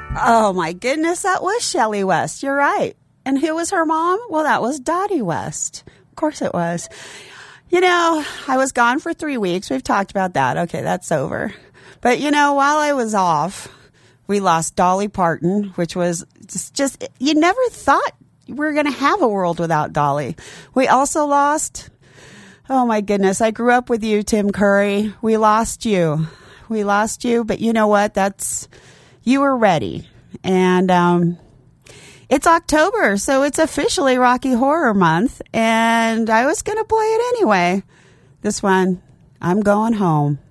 Oh, my goodness, that was Shelley West. You're right. And who was her mom? Well, that was Dottie West. Of course it was. You know, I was gone for 3 weeks. We've talked about that. Okay, that's over. But, you know, while I was off, we lost Dolly Parton, which was just you never thought we were going to have a world without Dolly. We also lost, oh, my goodness, I grew up with you, Tim Curry. We lost you. We lost you, but you know what? You were ready. And it's October, so it's officially Rocky Horror Month, and I was going to play it anyway. This one, I'm Going Home.